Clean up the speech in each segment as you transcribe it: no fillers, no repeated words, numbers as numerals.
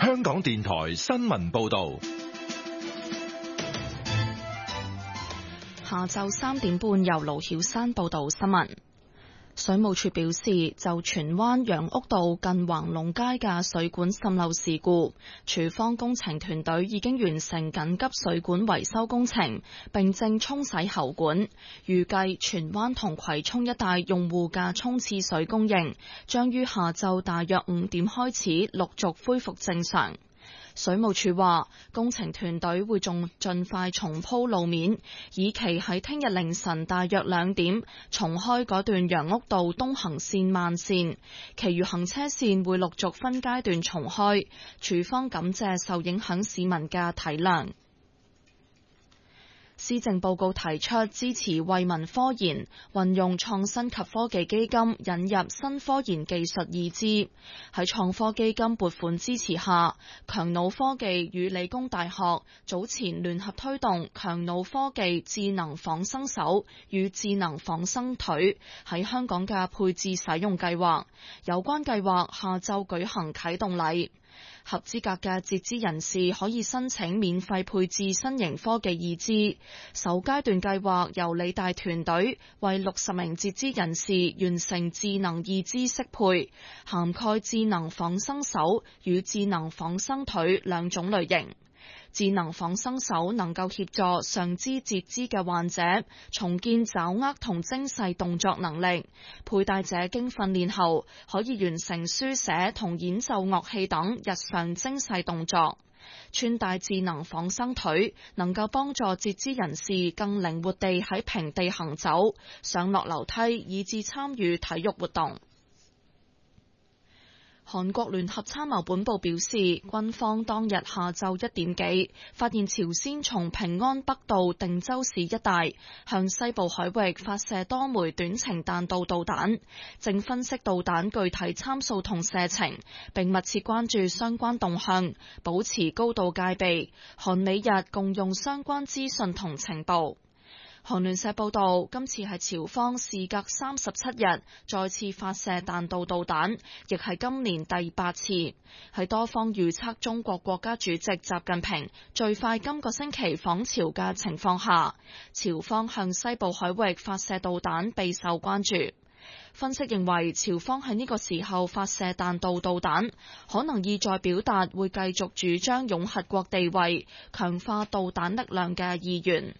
香港電台新聞報道。 下晝3點半，由盧曉珊報道新聞。水務署表示，就荃灣楊屋道近橫龍街嘅水管滲漏事故，署方工程團隊已經完成緊急水管維修工程，並正沖洗喉管。預計荃灣同葵涌一帶用戶嘅沖廁水供應將於下晝大約5點開始陸續恢復正常。水務署話，工程團隊會盡快重鋪路面，以期喺聽日凌晨大約2點重開嗰段楊屋道東行線慢線，其餘行車線會陸續分階段重開。署方感謝受影響市民嘅體諒。施政報告提出支持惠民科研，運用創新及科技基金引入新科研技術義肢。喺創科基金撥款支持下，強腦科技與理工大學早前聯合推動強腦科技智能仿生手與智能仿生腿喺香港嘅配置使用計劃。有關計劃下晝舉行啟動禮。合資格嘅截肢人士可以申請免費配置新型科技義肢。首階段計劃由理大團隊為60名截肢人士完成智能義肢適配，涵蓋智能仿生手與智能仿生腿兩種類型。智能仿生手能夠協助上肢截肢嘅患者重建爪握同精細動作能力，佩戴者經訓練後可以完成書寫同演奏樂器等日常精細動作。穿戴智能仿生腿能夠幫助截肢人士更靈活地喺平地行走、上落樓梯，以至參與體育活動。韓國聯合參謀本部表示，軍方當日下晝1點幾發現朝鮮從平安北道定州市一帶向西部海域發射多枚短程彈道導彈，正分析導彈具體參數同射程，並密切關注相關動向，保持高度戒備。韓美日共用相關資訊同情報。韓聯社報道，今次係朝方事隔37日再次發射彈道導彈，亦係今年第8次。喺多方預測中國國家主席習近平最快今個星期訪朝嘅情況下，朝方向西部海域發射導彈備受關注。分析認為，朝方喺呢個時候發射彈道導彈，可能意在表達會繼續主張擁核國地位、強化導彈力量嘅意願。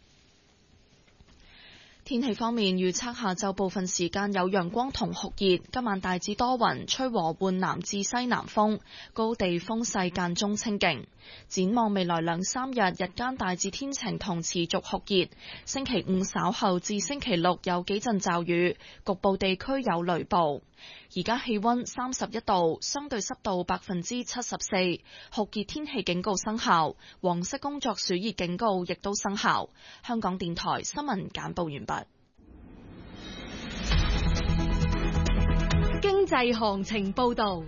天氣方面，預測下晝部分時間有陽光同酷熱，今晚大致多雲，吹和緩南至西南風，高地風勢間中清勁。展望未來2-3日，日間大致天晴同持續酷熱，星期5稍後至星期6有幾陣驟雨，局部地區有雷暴。而家氣溫31度，相對濕度74%，酷熱天氣警告生效，黃色工作暑熱警告亦都生效。香港電台新聞簡報完畢。 經濟行情報道。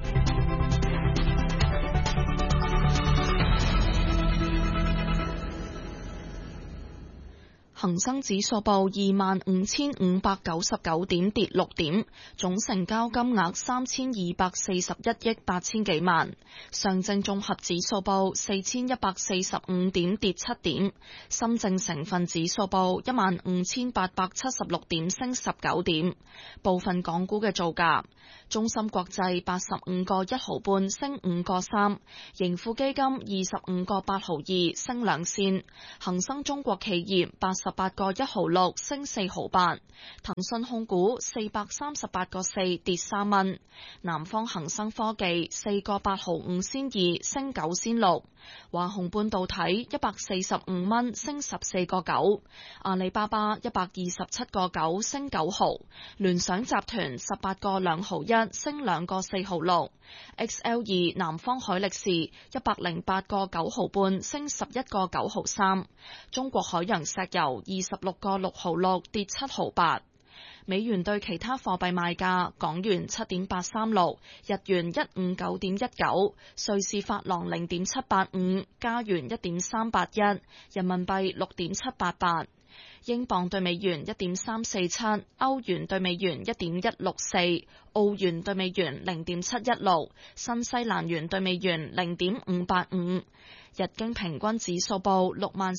恒生指數報25,599點，跌6點，總成交金額3241億8千幾萬。上證綜合指數報4145點，跌7點。深證成分指數報15,876點，升19點。部分港股嘅造價：中芯國際85個1毫半，升5個3；盈富基金25個8毫2，升2仙；恒生中國企業88個1毫6，升4毫8；騰訊控股438個4，跌3蚊；南方恒生科技4個8毫5仙2，升9仙6；華虹半導體145蚊，升14個9；阿里巴巴127個9，升9毫；聯想集團18個2毫1，升2個4毫6； XL2 南方海力士108個9毫半，升11個9毫3；中國海洋石油26個6毫6，跌7毫8。美元對其他貨幣賣價：港元7.836，日元159.19，瑞士法郎0.785，加元1.381，人民幣6.788。 英鎊對美元1.347，歐元對美元1.164，澳元對美元0.716，新西蘭元對美元0.585。日經平均指數報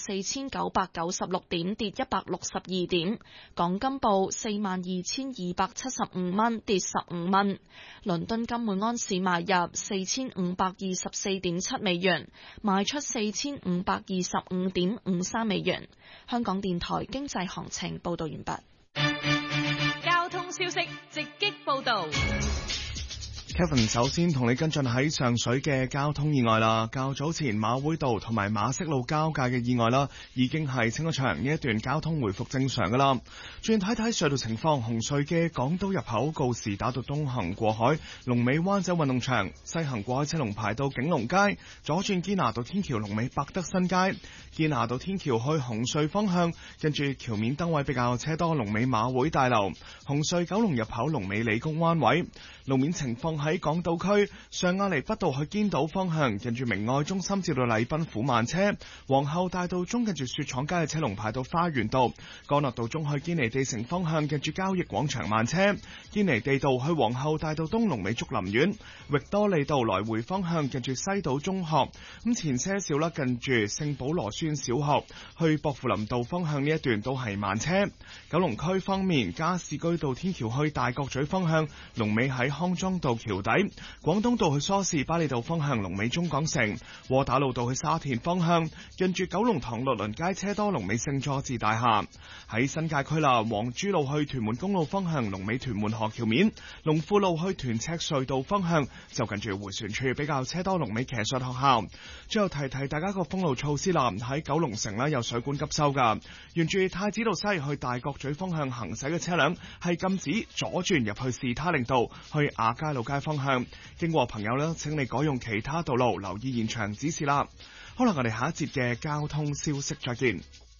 64,996點，跌162點。港金報42,275蚊，跌15蚊。倫敦金每安士買入4,524.7美元，賣出4,525.53美元。香港電台經濟行情報道完畢。 交通消息直擊報道。 Kevin 首先同你跟進喺上水嘅交通意外啦。較早前馬會道同埋馬適路交界嘅意外啦，已經係清咗場，呢一段交通回復正常噶啦。轉睇睇隧道情況，紅隧嘅港島入口告士打道東行過海，龍尾灣仔運動場；西行過海車龍排到景隆街，左轉堅拿道天橋龍尾百德新街，堅拿道天橋去紅隧方向，跟住橋面燈位比較車多，龍尾馬會大樓。紅隧九龍入口龍尾理工灣位。路面情況喺港島區上亞厘畢道去堅道方向，近住明愛中心至到禮賓府慢車；皇后大道中近住雪廠街嘅車龍排到花園道；干諾道中去堅尼地城方向，近住交易廣場慢車；堅尼地道去皇后大道東龍尾竹林苑；域多利道來回方向，近住西島中學。咁前些少啦，近住聖保羅書院小學去薄扶林道方向呢一段都係慢車。九龍區方面，加士居道天橋去大角咀方向，龍尾喺康莊道橋底；廣東道去梳士巴利道方向，龍尾中港城；窩打老道去沙田方向，近住九龍塘律倫街車多，龍尾聖佐治大廈。喺新界區啦，黃珠路去屯門公路方向，龍尾屯門河橋面；龍富路去屯赤隧道方向，就近住迴旋處比較車多，龍尾騎術學校。最後提提大家個封路措施啦，喺九龍城有水管急修噶，沿住太子道西去大角咀方向行駛嘅車輛係禁止左轉入去士他令道去亞皆老街方向，經過朋友呢，請你改用其他道路，留意現場指示啦。好啦，我哋下一節嘅交通消息再見。